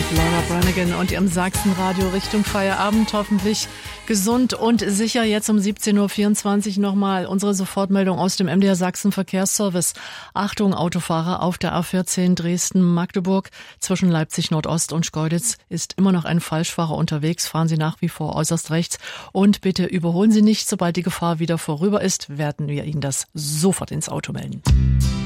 Laura Branigan und ihrem Sachsenradio Richtung Feierabend, hoffentlich gesund und sicher. Jetzt um 17.24 Uhr nochmal unsere Sofortmeldung aus dem MDR Sachsen Verkehrsservice. Achtung, Autofahrer auf der A14 Dresden-Magdeburg zwischen Leipzig Nordost und Schkeuditz ist immer noch ein Falschfahrer unterwegs. Fahren Sie nach wie vor äußerst rechts und bitte überholen Sie nicht. Sobald die Gefahr wieder vorüber ist, werden wir Ihnen das sofort ins Auto melden.